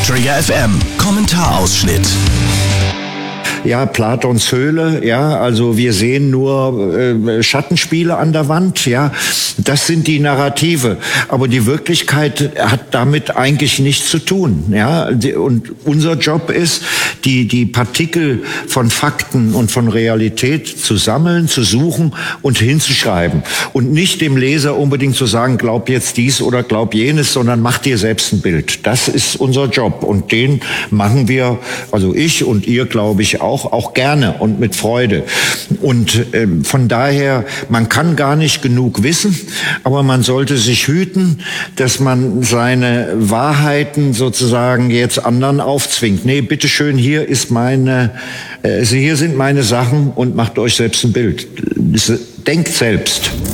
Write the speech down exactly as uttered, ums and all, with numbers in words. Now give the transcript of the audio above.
Trigger F M, Kommentarausschnitt. Ja, Platons Höhle, ja, also wir sehen nur äh, Schattenspiele an der Wand, ja, das sind die Narrative, aber die Wirklichkeit hat damit eigentlich nichts zu tun, ja, und unser Job ist, die die Partikel von Fakten und von Realität zu sammeln, zu suchen und hinzuschreiben und nicht dem Leser unbedingt zu sagen, glaub jetzt dies oder glaub jenes, sondern mach dir selbst ein Bild. Das ist unser Job und den machen wir, also ich und ihr, glaube ich, auch Auch, auch gerne und mit Freude. Und äh, von daher, man kann gar nicht genug wissen, aber man sollte sich hüten, dass man seine Wahrheiten sozusagen jetzt anderen aufzwingt. Nee, bitteschön, hier ist meine, äh, hier sind meine Sachen und macht euch selbst ein Bild. Denkt selbst.